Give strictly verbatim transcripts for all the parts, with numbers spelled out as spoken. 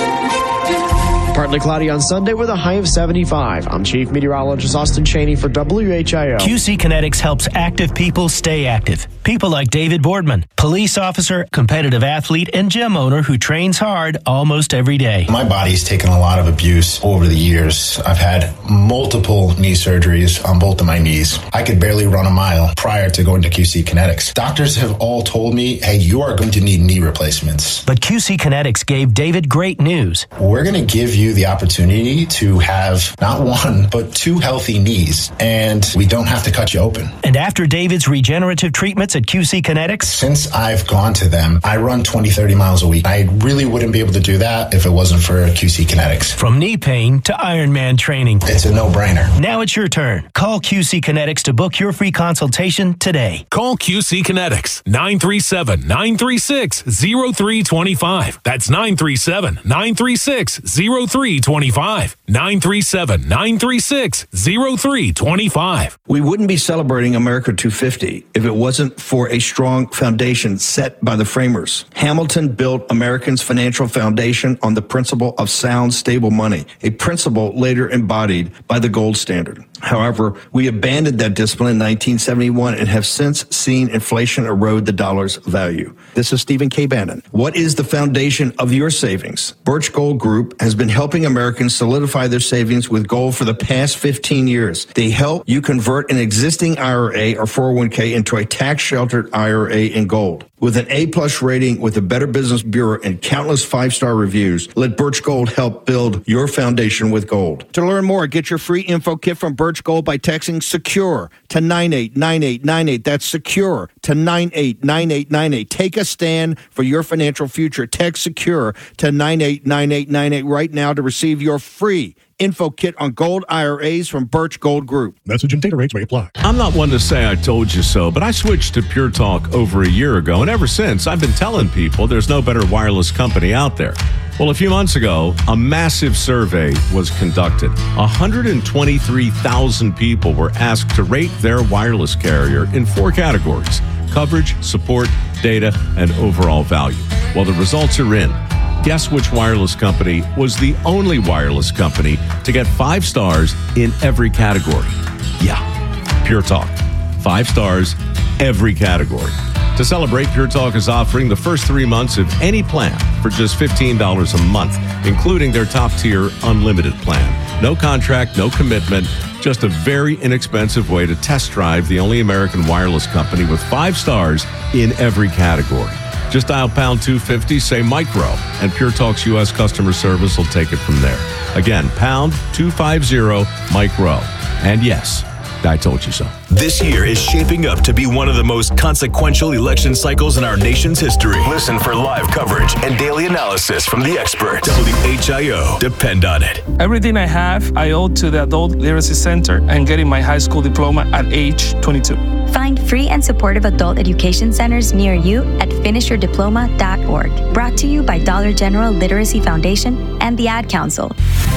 Partly cloudy on Sunday with a high of seventy-five. I'm Chief Meteorologist Austin Cheney for W H I O. Q C Kinetics helps active people stay active. People like David Boardman, police officer, competitive athlete, and gym owner who trains hard almost every day. My body's taken a lot of abuse over the years. I've had multiple knee surgeries on both of my knees. I could barely run a mile prior to going to Q C Kinetics. Doctors have all told me, hey, you are going to need knee replacements. But Q C Kinetics gave David great news. We're going to give you the opportunity to have not one, but two healthy knees, and we don't have to cut you open. And after David's regenerative treatments at Q C Kinetics? Since I've gone to them, I run twenty, thirty miles a week. I really wouldn't be able to do that if it wasn't for Q C Kinetics. From knee pain to Ironman training. It's a no-brainer. Now it's your turn. Call Q C Kinetics to book your free consultation today. Call Q C Kinetics, nine three seven, nine three six, zero three two five. That's nine three seven, nine three six, zero three two five. nine three seven, nine three six, zero three two five. We wouldn't be celebrating America two fifty if it wasn't for a strong foundation set by the framers. Hamilton built Americans' financial foundation on the principle of sound, stable money, a principle later embodied by the gold standard. However, we abandoned that discipline in nineteen seventy-one and have since seen inflation erode the dollar's value. This is Stephen K. Bannon. What is the foundation of your savings? Birch Gold Group has been helping Americans solidify their savings with gold for the past fifteen years. They help you convert an existing I R A or four oh one k into a tax-sheltered I R A in gold. With an A-plus rating with the Better Business Bureau and countless five-star reviews, let Birch Gold help build your foundation with gold. To learn more, get your free info kit from Birch Gold by texting SECURE to nine eight nine eight nine eight. That's SECURE to nine eight nine eight nine eight. Take a stand for your financial future. Text SECURE to nine eight nine eight nine eight right now to receive your free info kit on gold I R As from Birch Gold Group. Message and data rates may apply. I'm not one to say I told you so, but I switched to Pure Talk over a year ago, and ever since, I've been telling people there's no better wireless company out there. Well, a few months ago, a massive survey was conducted. one hundred twenty-three thousand people were asked to rate their wireless carrier in four categories: coverage, support, data, and overall value. Well, the results are in. Guess which wireless company was the only wireless company to get five stars in every category? Yeah, Pure Talk. Five stars, every category. To celebrate, Pure Talk is offering the first three months of any plan for just fifteen dollars a month, including their top-tier unlimited plan. No contract, no commitment, just a very inexpensive way to test drive the only American wireless company with five stars in every category. Just dial pound two fifty, say micro, and Pure Talk's U S customer service will take it from there. Again, pound two fifty, micro. And yes, I told you so. This year is shaping up to be one of the most consequential election cycles in our nation's history. Listen for live coverage and daily analysis from the experts. W H I O. Depend on it. Everything I have, I owe to the Adult Literacy Center and getting my high school diploma at age twenty-two. Find free and supportive adult education centers near you at finish your diploma dot org. Brought to you by Dollar General Literacy Foundation and the Ad Council.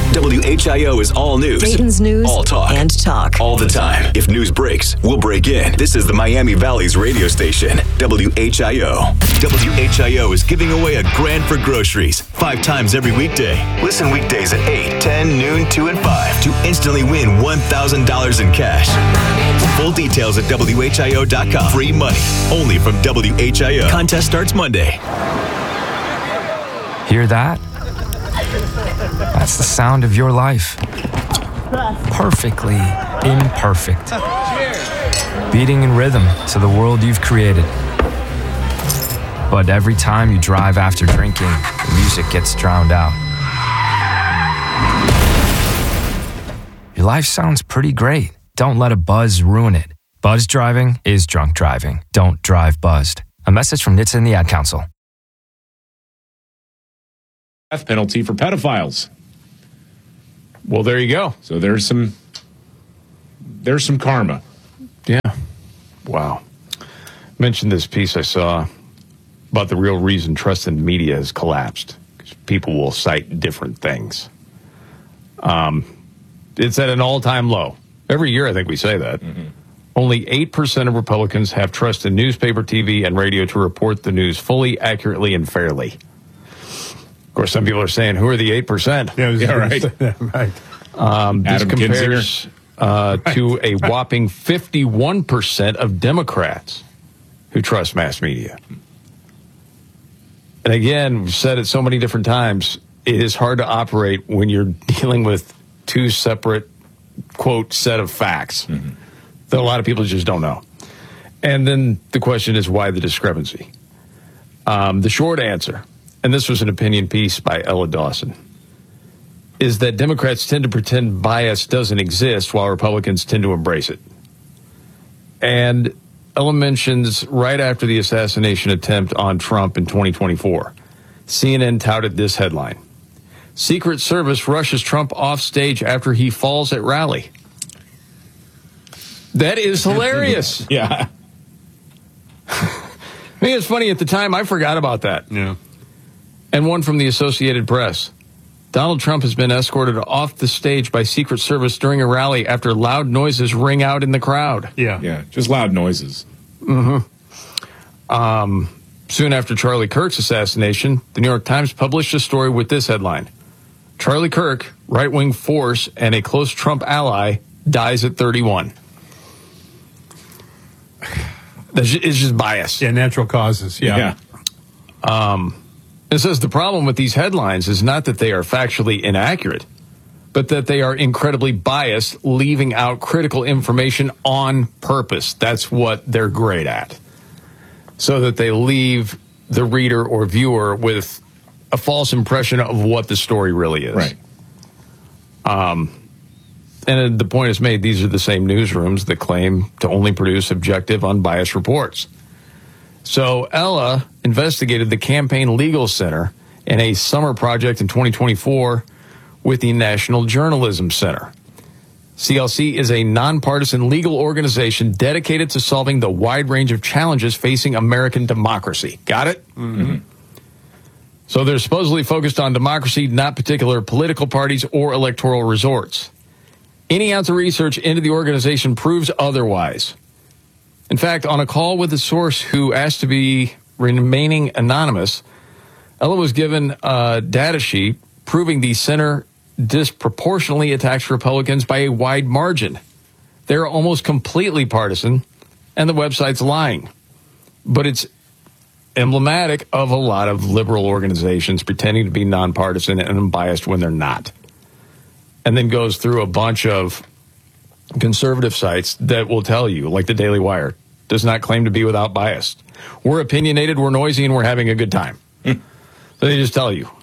W H I O is all news. Dayton's news all talk. and talk. All the time. If news breaks, we'll break in. This is the Miami Valley's radio station, W H I O. W H I O is giving away a grand for groceries five times every weekday. Listen weekdays at eight, ten, noon, two, and five to instantly win one thousand dollars in cash. Full details at W H I O dot com. Free money. Only from W H I O. Contest starts Monday. Hear that? That's the sound of your life. Perfectly imperfect. Beating in rhythm to the world you've created. But every time you drive after drinking, the music gets drowned out. Your life sounds pretty great. Don't let a buzz ruin it. Buzz driving is drunk driving. Don't drive buzzed. A message from N H T S A and the Ad Council. Death penalty for pedophiles. Well, there you go. So there's some there's some karma. Yeah. Wow. Mentioned this piece I saw about the real reason trust in media has collapsed. Because people will cite different things. Um, it's at an all-time low. Every year I think we say that. Mm-hmm. Only eight percent of Republicans have trust in newspaper, T V, and radio to report the news fully, accurately, and fairly. Of course, some people are saying, who are the eight percent? Yeah, yeah right. right. Um, this Adam compares uh, right. to a whopping fifty-one percent of Democrats who trust mass media. And again, we've said it so many different times, it is hard to operate when you're dealing with two separate, quote, set of facts mm-hmm. that a lot of people just don't know. And then the question is, why the discrepancy? Um, the short answer, and this was an opinion piece by Ella Dawson, is that Democrats tend to pretend bias doesn't exist while Republicans tend to embrace it. And Ella mentions right after the assassination attempt on Trump in twenty twenty-four, C N N touted this headline: Secret Service rushes Trump off stage after he falls at rally. That is hilarious. Yeah. I think it's funny, at the time, I forgot about that. Yeah. And one from the Associated Press. Donald Trump has been escorted off the stage by Secret Service during a rally after loud noises ring out in the crowd. Yeah. Yeah, just loud noises. Mm-hmm. Um, soon after Charlie Kirk's assassination, the New York Times published a story with this headline: Charlie Kirk, right-wing force and a close Trump ally, dies at thirty-one. It's just bias. Yeah, natural causes. Yeah. yeah. Um, it says the problem with these headlines is not that they are factually inaccurate, but that they are incredibly biased, leaving out critical information on purpose. That's what they're great at. So that they leave the reader or viewer with a false impression of what the story really is. Right. Um, and the point is made, these are the same newsrooms that claim to only produce objective, unbiased reports. So Ella investigated the Campaign Legal Center in a summer project in twenty twenty-four with the National Journalism Center. C L C is a nonpartisan legal organization dedicated to solving the wide range of challenges facing American democracy. Got it? Mm-hmm. So they're supposedly focused on democracy, not particular political parties or electoral resorts. Any ounce of research into the organization proves otherwise. In fact, on a call with a source who asked to be remaining anonymous, Ella was given a data sheet proving the center disproportionately attacks Republicans by a wide margin. They're almost completely partisan, and the website's lying. But it's emblematic of a lot of liberal organizations pretending to be nonpartisan and unbiased when they're not. And then goes through a bunch of conservative sites that will tell you, like the Daily Wire, does not claim to be without bias. We're opinionated, we're noisy, and we're having a good time. So they just tell you.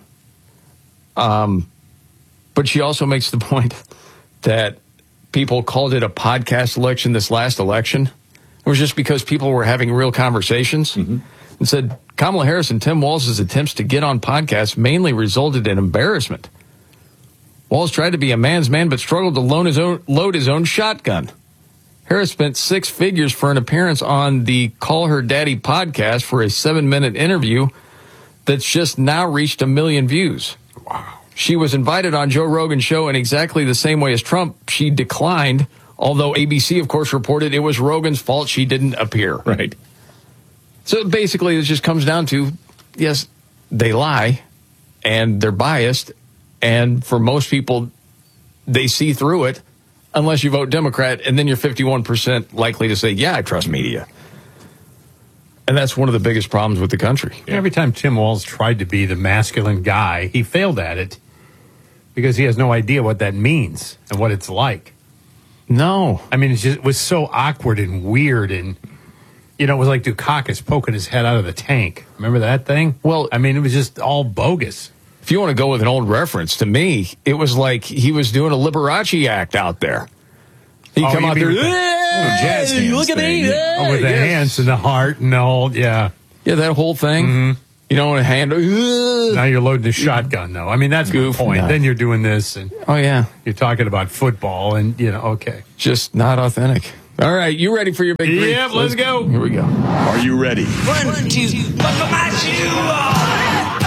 Um, but she also makes the point that people called it a podcast election this last election. It was just because people were having real conversations mm-hmm. and said Kamala Harris and Tim Walz's attempts to get on podcasts mainly resulted in embarrassment. Walz tried to be a man's man, but struggled to loan his own, load his own shotgun. Harris spent six figures for an appearance on the Call Her Daddy podcast for a seven-minute interview that's just now reached a million views. Wow. She was invited on Joe Rogan's show in exactly the same way as Trump. She declined, although A B C, of course, reported it was Rogan's fault she didn't appear. Right. So basically, it just comes down to, yes, they lie, and they're biased, and for most people, they see through it, unless you vote Democrat, and then you're fifty-one percent likely to say, yeah, I trust media. And that's one of the biggest problems with the country. Yeah. Every time Tim Walz tried to be the masculine guy, he failed at it because he has no idea what that means and what it's like. No. I mean, it just it was so awkward and weird, and, you know, it was like Dukakis poking his head out of the tank. Remember that thing? Well, I mean, it was just all bogus. If you want to go with an old reference, to me, it was like he was doing a Liberace act out there. He'd oh, come out there, the, oh, jazz hands look at me. Oh, with the yes. hands and the heart and all, yeah. Yeah, that whole thing. Mm-hmm. You know, a hand. Uh, now you're loading a shotgun, though. I mean, that's the point. No. Then you're doing this, and oh, yeah. You're talking about football, and, you know, okay. Just not authentic. All right, you ready for your big three? Yep, let's go. Here we go. Are you ready? One, two, buckle my shoe on.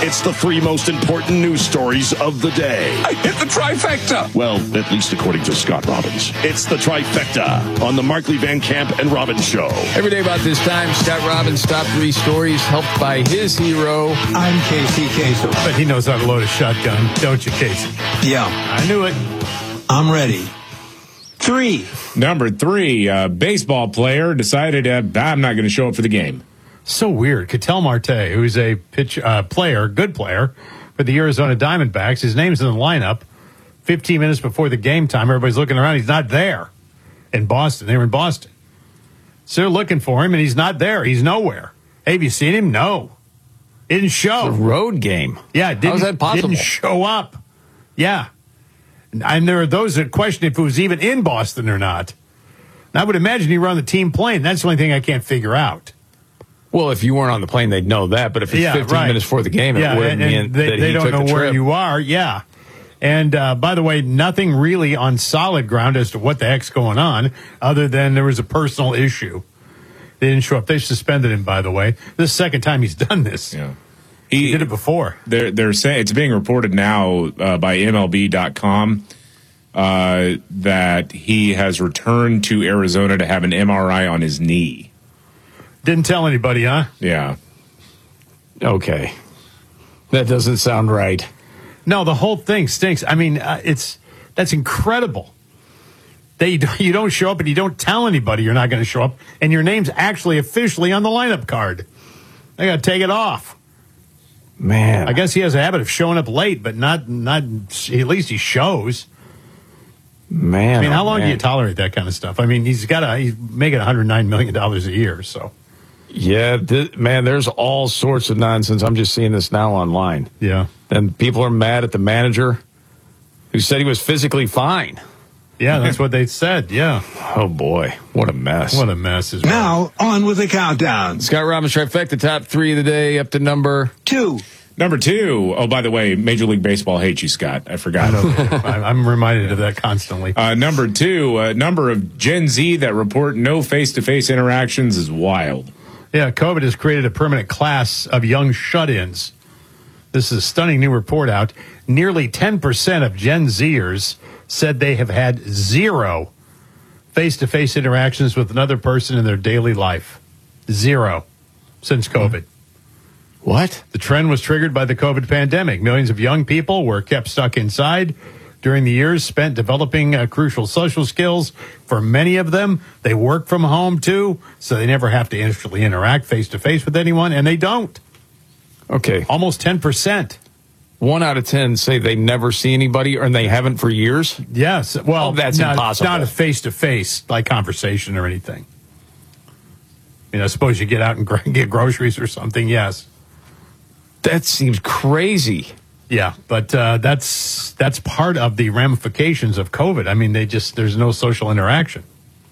It's the three most important news stories of the day. I hit the trifecta. Well, at least according to Scott Robbins. It's the trifecta on the Markley Van Camp and Robbins Show. Every day about this time, Scott Robbins' top three stories helped by his hero. I'm Casey Kasem. But he knows how to load a shotgun, don't you, Casey? Yeah. I knew it. I'm ready. Three. Number three, a baseball player decided uh, I'm not going to show up for the game. So weird. Ketel Marte, who's a pitch uh, player, good player for the Arizona Diamondbacks. His name's in the lineup. fifteen minutes before the game time, everybody's looking around. He's not there in Boston. They were in Boston. So they're looking for him, and he's not there. He's nowhere. Hey, have you seen him? No. Didn't show. It's a road game. Yeah, didn't, How's that possible? Didn't show up. Yeah. And there are those that question if it was even in Boston or not. And I would imagine he were on the team plane. That's the only thing I can't figure out. Well, if you weren't on the plane, they'd know that. But if it's yeah, fifteen right. minutes before the game, yeah, it would and, mean and they, that they he don't took know the where trip. you are. Yeah. And uh, by the way, nothing really on solid ground as to what the heck's going on, other than there was a personal issue. They didn't show up. They suspended him, by the way. This is the second time he's done this. Yeah. He, he did it before. They're, they're saying it's being reported now uh, by M L B dot com uh, that he has returned to Arizona to have an M R I on his knee. Didn't tell anybody, huh? Yeah. Okay. That doesn't sound right. No, the whole thing stinks. I mean, uh, it's that's incredible. They you don't show up and you don't tell anybody you're not going to show up, and your name's actually officially on the lineup card. They got to take it off. Man, I guess he has a habit of showing up late, but not not. At least he shows. Man, I mean, how oh, long man. do you tolerate that kind of stuff? I mean, he's got a he's making one hundred nine million dollars a year, so. Yeah, th- man, there's all sorts of nonsense. I'm just seeing this now online. Yeah. And people are mad at the manager who said he was physically fine. Yeah, that's what they said. Yeah. Oh, boy. What a mess. What a mess. Is Now, on with the countdown. Scott Robbins trifecta, top three of the day, up to number two. Number two. Oh, by the way, Major League Baseball hates you, Scott. I forgot. I I'm reminded of that constantly. Uh, number two, a number of Gen Z that report no face-to-face interactions is wild. Yeah, COVID has created a permanent class of young shut-ins. This is a stunning new report out. Nearly ten percent of Gen Zers said they have had zero face-to-face interactions with another person in their daily life. Zero since COVID. What? The trend was triggered by the COVID pandemic. Millions of young people were kept stuck inside during the years spent developing uh, crucial social skills. For many of them, they work from home too, so they never have to actually interact face-to-face with anyone, and they don't. Okay. Almost ten percent. One out of ten say they never see anybody, or they haven't for years? Yes. Well, oh, that's not, impossible. Not a face-to-face, like conversation or anything. You know, suppose you get out and gr- get groceries or something, yes. That seems crazy. Yeah, but uh, that's that's part of the ramifications of COVID. I mean, they just there's no social interaction.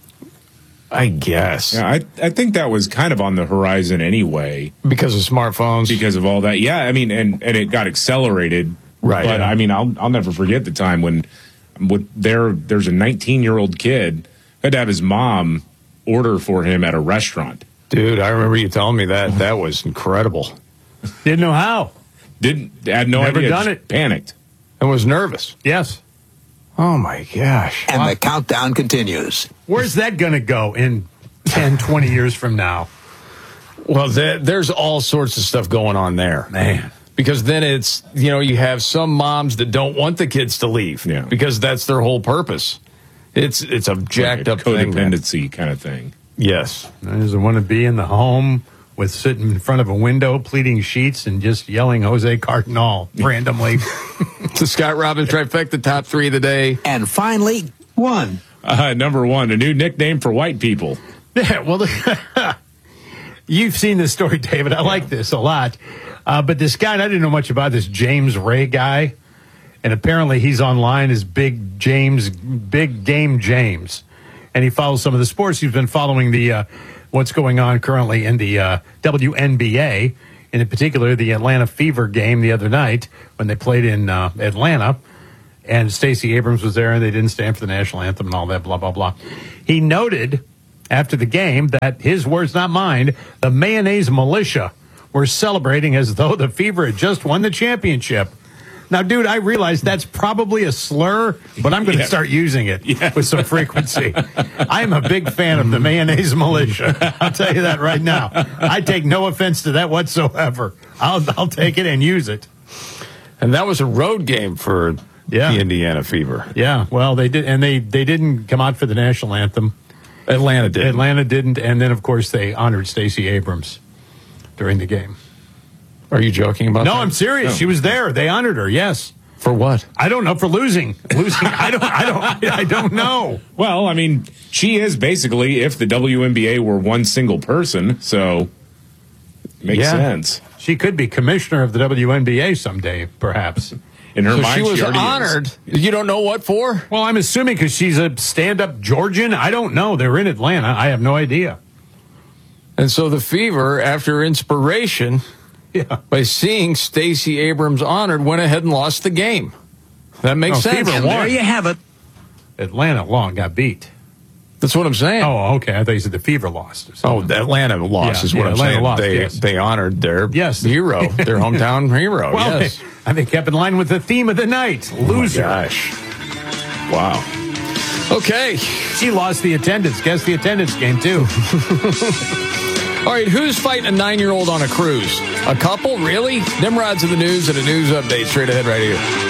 I guess. Yeah, I I think that was kind of on the horizon anyway. Because of smartphones. Because of all that. Yeah, I mean, and, and it got accelerated. Right. But, yeah. I mean, I'll I'll never forget the time when with there there's a nineteen-year-old kid who had to have his mom order for him at a restaurant. Dude, I remember you telling me that. That was incredible. Didn't know how. Didn't had no Never idea. done Just it. Panicked. And was nervous. Yes. Oh, my gosh. And the countdown continues. Where's that going to go in ten, twenty years from now? Well, there, there's all sorts of stuff going on there. Man. Because then it's, you know, you have some moms that don't want the kids to leave. Yeah. Because that's their whole purpose. It's it's a jacked Like a up thing. man. codependency kind of thing. Yes. There's a want to be in the home with sitting in front of a window, pleating sheets, and just yelling Jose Cardinal randomly. The Scott Robbins trifecta, top three of the day. And finally, one. Uh, number one, a new nickname for white people. Yeah, well, you've seen this story, David. I yeah. like this a lot. Uh, but this guy, and I didn't know much about this James Ray guy, and apparently he's online as Big James, Big Game James, and he follows some of the sports. He's been following the uh, what's going on currently in the uh, W N B A, and in particular the Atlanta Fever game the other night when they played in uh, Atlanta, and Stacey Abrams was there, and they didn't stand for the national anthem and all that, blah, blah, blah. He noted after the game that, his words, not mine, the mayonnaise militia were celebrating as though the Fever had just won the championship. Now, dude, I realize that's probably a slur, but I'm going to Yeah. start using it Yeah. with some frequency. I'm a big fan of the mayonnaise militia. I'll tell you that right now. I take no offense to that whatsoever. I'll I'll take it and use it. And that was a road game for Yeah. the Indiana Fever. Yeah, well, they did, and they, they didn't come out for the national anthem. Atlanta did. Atlanta didn't, and then, of course, they honored Stacey Abrams during the game. Are you joking about No, that? I'm serious. No. She was there. They honored her, yes. For what? I don't know, for losing. Losing, I don't, I don't, I don't know. Well, I mean, she is basically if the W N B A were one single person, so makes Yeah. sense. She could be commissioner of the W N B A someday, perhaps. In her So mind, she was already is. honored. You don't know what for? Well, I'm assuming because she's a stand-up Georgian. I don't know. They're in Atlanta. I have no idea. And so the Fever, after inspiration, Yeah. by seeing Stacey Abrams honored, went ahead and lost the game. That makes Oh, sense. Fever won. There you have it. Atlanta long got beat. That's what I'm saying. Oh, okay. I thought you said the Fever lost. Oh, the Atlanta lost Yeah, is what yeah, I'm Atlanta saying. lost, they yes. they honored their Yes. hero, their hometown hero. Well, yes. they, I think kept in line with the theme of the night. Loser. Oh my gosh. Wow. Okay. She lost the attendance. Guess the attendance game, too. All right, who's fighting a nine-year-old on a cruise? A couple? Really? Nimrod's in the news and a news update straight ahead right here.